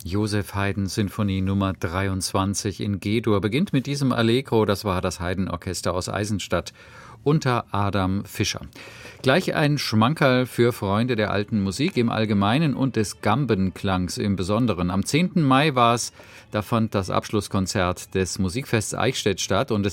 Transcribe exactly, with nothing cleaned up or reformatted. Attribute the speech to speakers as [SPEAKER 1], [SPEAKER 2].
[SPEAKER 1] Joseph Haydn Sinfonie Nummer dreiundzwanzig in G-Dur beginnt mit diesem Allegro, das war das Haydn-Orchester aus Eisenstadt unter Adam Fischer. Gleich ein Schmankerl für Freunde der alten Musik im Allgemeinen und des Gambenklangs im Besonderen. Am zehnten Mai war es, da fand das Abschlusskonzert des Musikfests Eichstätt statt und es